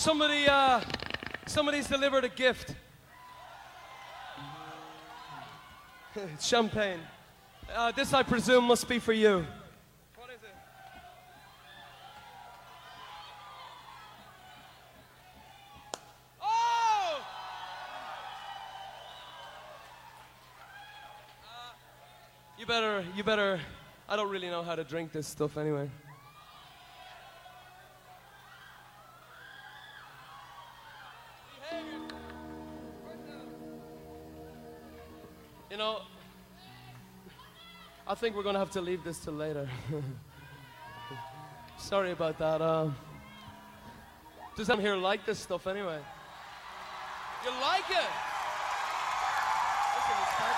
Somebody's delivered a gift. It's champagne. This, I presume, must be for you. What is it? Oh! You better. I don't really know how to drink this stuff anyway. You know, I think we're gonna have to leave this till later. Sorry about that. Does anyone here like this stuff anyway? You like it? Listen, it's